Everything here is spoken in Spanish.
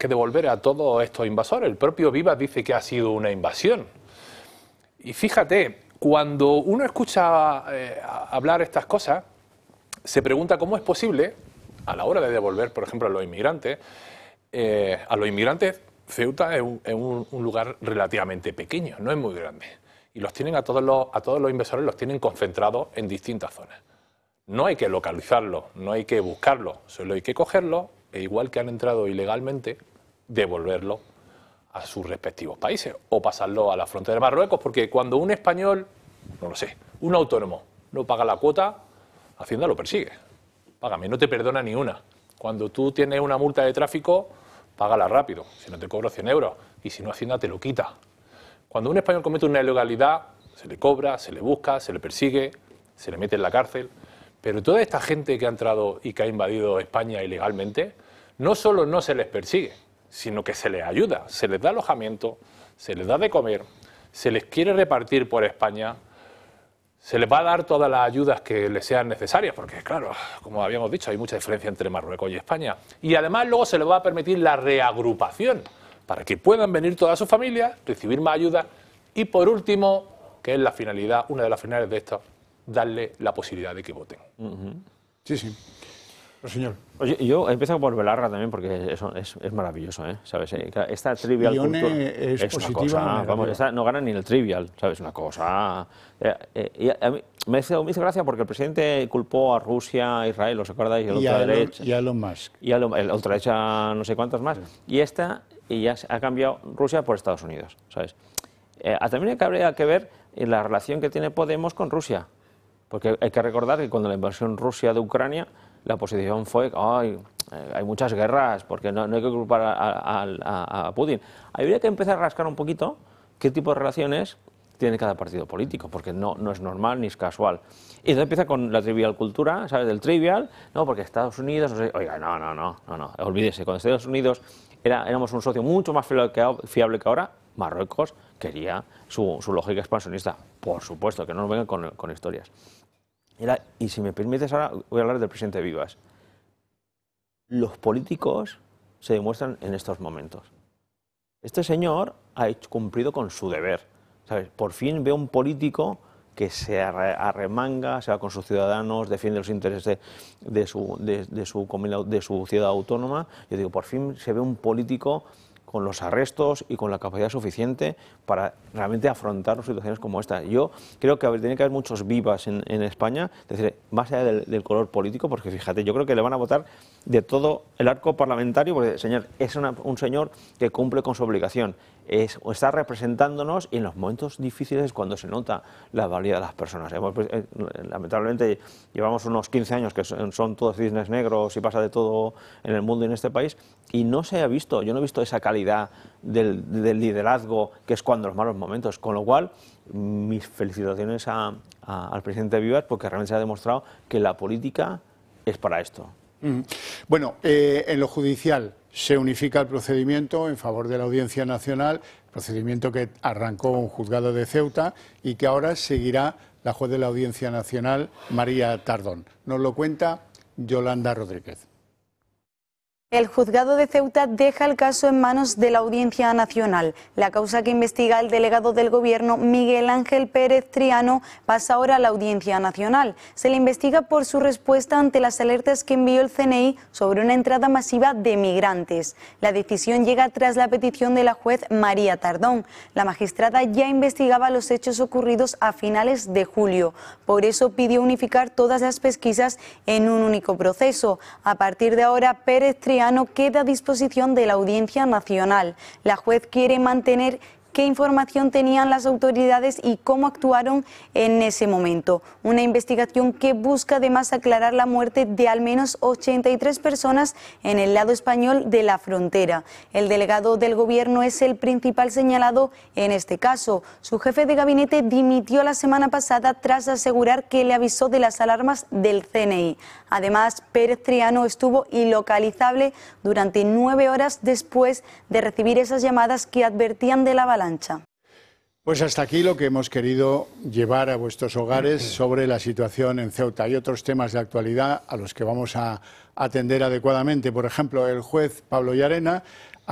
que devolver a todos estos invasores. El propio Vivas dice que ha sido una invasión. Y fíjate, cuando uno escucha hablar estas cosas, se pregunta cómo es posible, a la hora de devolver, por ejemplo, a los inmigrantes, Ceuta es un lugar relativamente pequeño, no es muy grande. Y los tienen a todos los inversores los tienen concentrados en distintas zonas. No hay que localizarlos, no hay que buscarlos, solo hay que cogerlos e igual que han entrado ilegalmente, devolverlos a sus respectivos países o pasarlos a la frontera de Marruecos, porque cuando un español, no lo sé, un autónomo no paga la cuota, Hacienda lo persigue. Págame, no te perdona ni una. Cuando tú tienes una multa de tráfico, págala rápido, si no te cobro 100 euros y si no Hacienda te lo quita. Cuando un español comete una ilegalidad, se le cobra, se le busca, se le persigue, se le mete en la cárcel. Pero toda esta gente que ha entrado y que ha invadido España ilegalmente, no solo no se les persigue, sino que se les ayuda, se les da alojamiento, se les da de comer, se les quiere repartir por España, se les va a dar todas las ayudas que les sean necesarias, porque claro, como habíamos dicho, hay mucha diferencia entre Marruecos y España. Y además luego se les va a permitir la reagrupación, para que puedan venir todas sus familias, recibir más ayuda y por último, que es la finalidad, una de las finalidades de esto, darle la posibilidad de que voten. Sí, sí. Señor. Oye, yo empiezo por Belarra también porque eso es maravilloso, ¿eh? ¿Sabes? Esta Trivial Culture es una cosa, vamos, esta no gana ni el Trivial, ¿sabes? Una cosa. Y a mí me hizo gracia porque el presidente culpó a Rusia, a Israel, ¿os acordáis? Y a Elon Musk. Y a la ultraderecha no sé cuántos más. Sí. Y ya ha cambiado Rusia por Estados Unidos, ¿sabes? También habría que ver la relación que tiene Podemos con Rusia. Porque hay que recordar que cuando la invasión Rusia de Ucrania, la posición fue, hay muchas guerras, porque no hay que culpar a Putin. Habría que empezar a rascar un poquito qué tipo de relaciones tiene cada partido político, porque no es normal ni es casual. Y entonces empieza con la trivial cultura, ¿sabes? Del trivial, no, porque Estados Unidos, no sé, oiga, no, olvídese, cuando Estados Unidos éramos un socio mucho más fiable que ahora, Marruecos quería su lógica expansionista. Por supuesto, que no nos vengan con historias. Y si me permites ahora, voy a hablar del presidente Vivas. Los políticos se demuestran en estos momentos. Este señor ha cumplido con su deber, ¿sabes? Por fin veo un político que se arremanga, se va con sus ciudadanos, defiende los intereses de su ciudad autónoma. Yo digo, por fin se ve un político con los arrestos y con la capacidad suficiente para realmente afrontar situaciones como esta. Yo creo que tiene que haber muchos Vivas en España, es decir, más allá del color político, porque fíjate, yo creo que le van a votar de todo el arco parlamentario, porque señor, es un señor que cumple con su obligación, está representándonos y en los momentos difíciles cuando se nota la valía de las personas. Lamentablemente llevamos unos 15 años que son todos cisnes negros y pasa de todo en el mundo y en este país, y no se ha visto, yo no he visto esa calidad del liderazgo que es cuando los malos momentos, con lo cual mis felicitaciones al presidente Vivas, porque realmente se ha demostrado que la política es para esto. Bueno, en lo judicial se unifica el procedimiento en favor de la Audiencia Nacional, procedimiento que arrancó un juzgado de Ceuta y que ahora seguirá la juez de la Audiencia Nacional, María Tardón. Nos lo cuenta Yolanda Rodríguez. El juzgado de Ceuta deja el caso en manos de la Audiencia Nacional. La causa que investiga el delegado del Gobierno, Miguel Ángel Pérez Triano, pasa ahora a la Audiencia Nacional. Se le investiga por su respuesta ante las alertas que envió el CNI sobre una entrada masiva de migrantes. La decisión llega tras la petición de la juez María Tardón. La magistrada ya investigaba los hechos ocurridos a finales de julio. Por eso pidió unificar todas las pesquisas en un único proceso. A partir de ahora, Pérez Triano queda a disposición de la Audiencia Nacional. La juez quiere mantener qué información tenían las autoridades y cómo actuaron en ese momento. Una investigación que busca además aclarar la muerte de al menos 83 personas en el lado español de la frontera. El delegado del Gobierno es el principal señalado en este caso. Su jefe de gabinete dimitió la semana pasada tras asegurar que le avisó de las alarmas del CNI. Además, Pérez Triano estuvo ilocalizable durante 9 horas después de recibir esas llamadas que advertían de la avalancha. Pues hasta aquí lo que hemos querido llevar a vuestros hogares sobre la situación en Ceuta. Hay otros temas de actualidad a los que vamos a atender adecuadamente. Por ejemplo, el juez Pablo Llarena